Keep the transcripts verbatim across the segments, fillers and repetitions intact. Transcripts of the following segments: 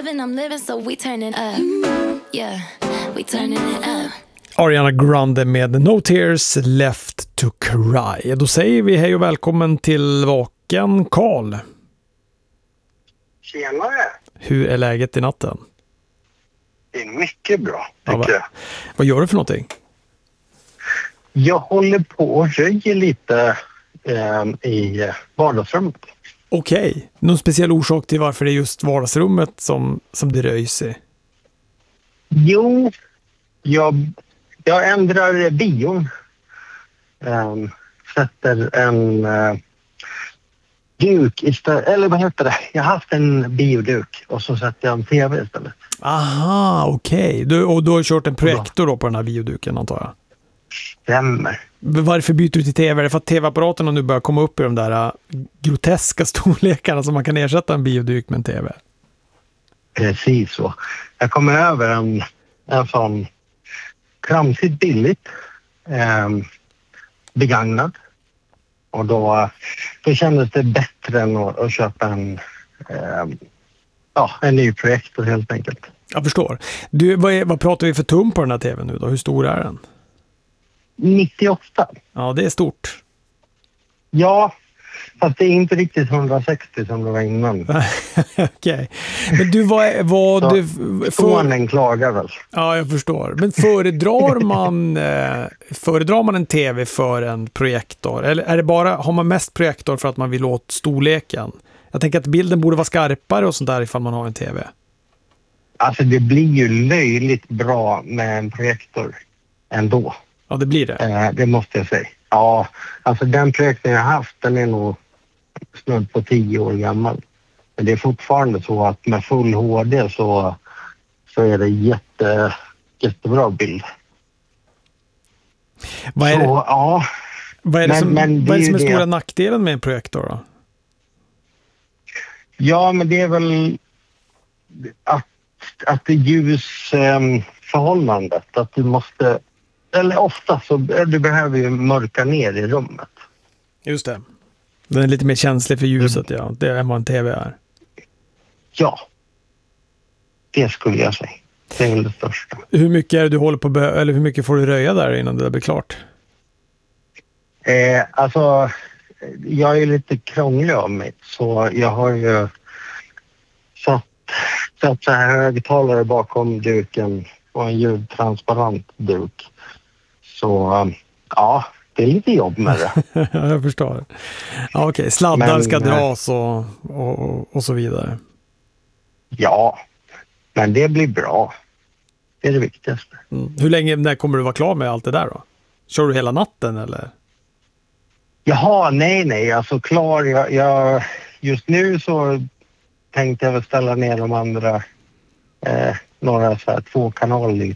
loving, I'm living, so we turning up. Yeah, we turning it up. Ariana Grande med No Tears Left to Cry. Då säger vi hej och välkommen till Vaken Karl. Tjenare! Hur är läget i natten? Det är mycket bra, Ja, tycker va? jag. Vad gör du för någonting? Jag håller på och röjer lite eh, i vardagsrummet. Okej. Okay. Någon speciell orsak till varför det är just vardagsrummet som, som det röjs i? Jo, jag, jag ändrar bion. Um, sätter en uh, duk istället. Eller vad heter det? Jag har haft en bioduk och så sätter jag en tv istället. Aha, okej. Okay. Och du har kört en projektor då på den här bioduken, antar jag? Stämmer. Varför byter du till tv? Är det för att tv-apparaterna nu börjar komma upp i de där uh, groteska storlekarna som man kan ersätta en bioduk med en tv? Precis så. Jag kommer över en, en sån kramsigt billigt eh, begagnad. Och då, då kändes det bättre än att, att köpa en, eh, ja, en ny projektor helt enkelt. Jag förstår. Du, vad, är, vad pratar vi för tum på den här tvn nu då? Hur stor är den? nittioåtta. Ja, det är stort. Ja, fast det är inte riktigt hundrasextio som det var innan. Okej. Okay. Men du, vad... vad du, för... klagar väl. Ja, jag förstår. Men föredrar man, eh, föredrar man en tv för en projektor? Eller är det bara, har man mest projektor för att man vill åt storleken? Jag tänker att bilden borde vara skarpare och sånt där ifall man har en tv. Alltså det blir ju löjligt bra med en projektor ändå. Ja, det blir det. Eh, det måste jag säga. Ja, alltså den projektorn jag har haft, den är nog snudd på tio år gammal. Men det är fortfarande så att med full H D så, så är det jätte, jättebra bild. Vad är det, så, ja. vad är det men, som, men vad är det som är det... stora nackdelen med en projektor då? Ja, men det är väl att, att det är ljusförhållandet. Att du måste... Eller ofta så du behöver ju mörka ner i rummet. Just det. Den är lite mer känslig för ljuset, ja. Det är vad en tv är. Ja. Det skulle jag säga. Det är väl det största. Hur mycket är det du håller på be- eller hur mycket får du röja där innan det blir klart? Eh, alltså, jag är lite krånglig av mig. Så jag har ju satt, satt så här högtalare bakom duken och en ljudtransparent duk. Så ja, det är lite jobb med det. Ja, jag förstår. Ja, okej, okay. Sladdar men, ska dras och, och, och så vidare. Ja, men det blir bra. Det är det viktigaste. Mm. Hur länge när kommer du vara klar med allt det där då? Kör du hela natten eller? Jaha, nej, nej. Alltså klar. Jag, jag, just nu så tänkte jag väl ställa ner de andra eh, några så här tvåkanaler.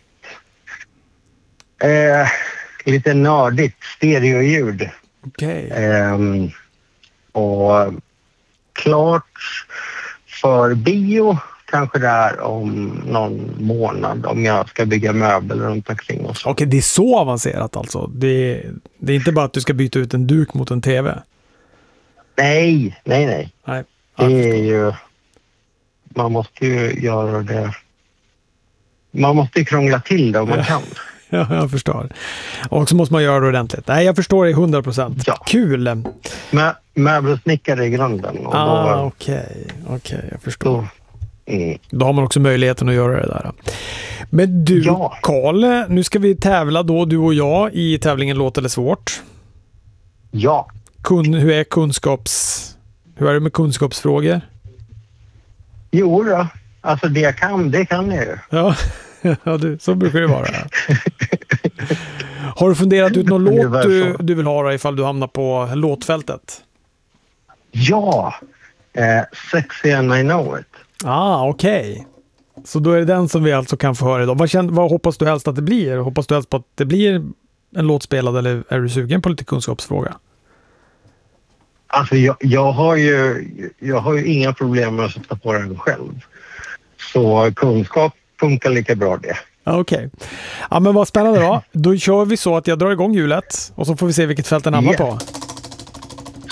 Eh, lite nördigt stereoljud. Okej. Okay. Eh, och klart för bio kanske där om någon månad om jag ska bygga möbel runt omkring oss. Okej, okay, det är så avancerat alltså. Det är, det är inte bara att du ska byta ut en duk mot en tv. Nej, nej, nej. nej. Det är ju... Man måste ju göra det... Man måste ju krångla till det om man kan. Ja, jag förstår. Och så måste man göra det ordentligt. Nej, jag förstår det hundra procent. Ja. Kul! Mö- möbelsnickare i grunden. Och ah, okej. Okej, okay, jag förstår. Då, mm. då har man också möjligheten att göra det där. Men du, ja. Karl, nu ska vi tävla då, du och jag, i tävlingen Låt eller svårt. Ja. Kun, hur är kunskaps... Hur är det med kunskapsfrågor? Jo då. Alltså det jag kan, det kan jag ju. Ja, ja du, så brukar det vara. Har du funderat ut någon låt du, du vill ha ifall du hamnar på låtfältet? Ja, eh, Sexy and I know it. Ah, okej. Okay. Så då är det den som vi alltså kan få höra idag. Vad, känd, vad hoppas du helst att det blir? Hoppas du helst på att det blir en låt spelad eller är du sugen på lite kunskapsfråga? Alltså jag, jag, har ju, jag har ju inga problem med att sätta på den själv. Så kunskap funkar lika bra det. Okej. Okay. Ja, men vad spännande då. Då kör vi så att jag drar igång hjulet och så får vi se vilket fält den hamnar yeah. på.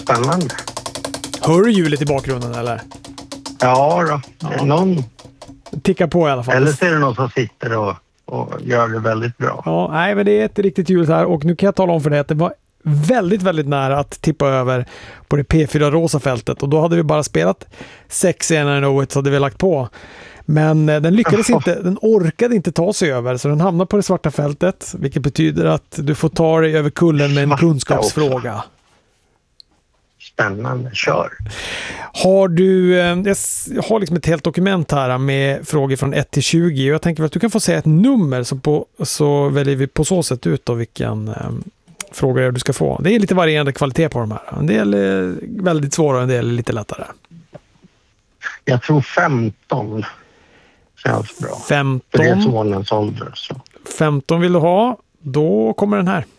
Spännande. Hör du hjulet i bakgrunden eller? Ja då. Ja. Någon, Tickar på i alla fall. Eller så är det någon som sitter och, och gör det väldigt bra. Ja, nej, men det är ett riktigt ljud här och nu kan jag tala om för dig att det var väldigt, väldigt nära att tippa över på det P fyra rosa fältet och då hade vi bara spelat sex and I know it så hade vi lagt på. Men eh, den lyckades inte, den orkade inte ta sig över så den hamnade på det svarta fältet, vilket betyder att du får ta dig över kullen med en Svarta kunskapsfråga. också. Spännande, kör. Har du, eh, jag s- jag har liksom ett helt dokument här med frågor från ett till tjugo och jag tänker att du kan få säga ett nummer så, på, så väljer vi på så sätt ut då vilken eh, fråga du ska få. Det är lite varierande kvalitet på de här. En del är väldigt svåra och en del är lite lättare. Jag tror femton känns bra. För det är femton, sonens ålder. Så. femton vill du ha, då kommer den här.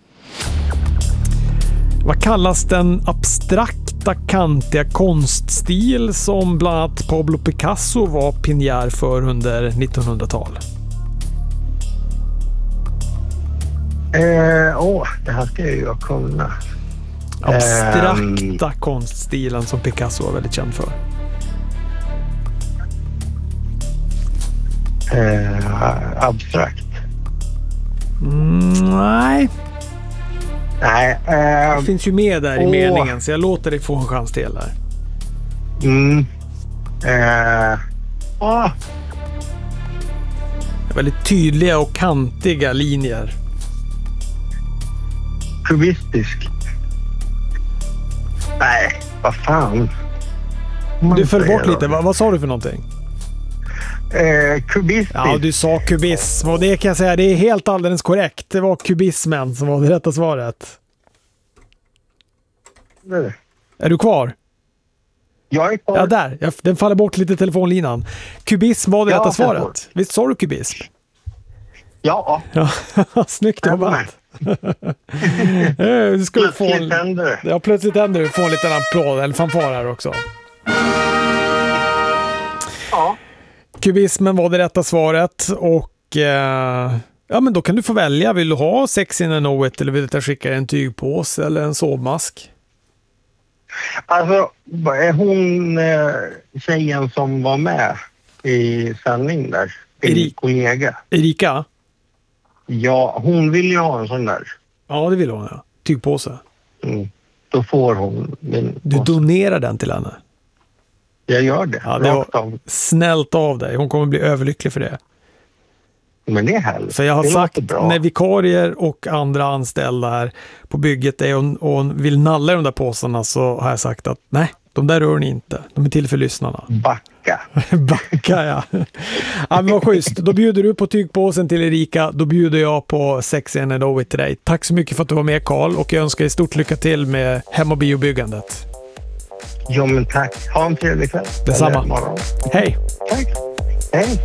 Vad kallas den abstrakta kantiga konststil som bland annat Pablo Picasso var pionjär för under nittonhundratal? Eh, åh, det här ska jag ju kunna. Abstrakta konststilen som Picasso var väldigt känd för. Eh, abstrakt. Mm, nej, Nej. Eh, det finns ju med där i åh. meningen så jag låter dig få en chans till där. mm, eh, åh, Väldigt tydliga och kantiga linjer. kubistisk. Nej, vad fan. Man Du föll säger bort då. lite. Vad, vad sa du för någonting? Eh, kubistisk. Ja, du sa kubism och det kan jag säga, det är helt alldeles korrekt. Det var kubismen som var det rätta svaret. Det- Är du kvar? Jag är kvar. Ja, där. Jag, den faller bort lite telefonlinan. Kubism var det Ja, rätta jag svaret. får. Visst sa du kubism? Ja, Ja, snyggt jobbat. Eh, Du ska få plötsligt en, händer det. ja, plötsligt händer det. Du får en liten applåd eller fanfar här också. Ja. Kubismen var det rätta svaret och eh, ja, men då kan du få välja. Vill du ha sex in a know it eller vill du skicka en tygpåse eller en sovmask? Alltså, är hon eh, tjejen som var med i sändning där? Din Erik. kollega? Erika? Ja, hon vill ju ha en sån där. Ja, det vill hon, ja. Tygpåse. Mm. Då får hon min Du påse. donerar den till henne. Jag gör det. Ja, det var Rakt av. snällt av dig. Hon kommer bli överlycklig för det. Men det är härligt. För jag har det sagt, låter bra. när vikarier och andra anställda här på bygget är och, och vill nalla i de där påsarna så har jag sagt att nej, de där rör ni inte. De är till för lyssnarna. Backa. Backa, ja. Ja, men vad schysst. Då bjuder du på tygpåsen till Erika. Då bjuder jag på sex and I know it till dig. Tack så mycket för att du var med, Carl. Och jag önskar dig stort lycka till med hem- och biobyggandet. Ja, men tack. Ha en trevlig kväll. Detsamma. Eller morgon. Hej! Tack. Hej.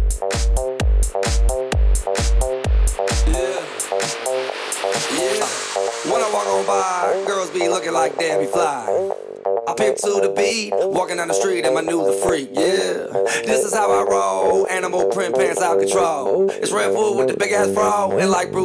Yeah. When I walk on by, girls be looking like Debbie Fly. I pimp to the beat, walking down the street and my new the freak, yeah. This is how I roll, animal print pants out control. It's Red Bull with the big ass bra, and like Bruce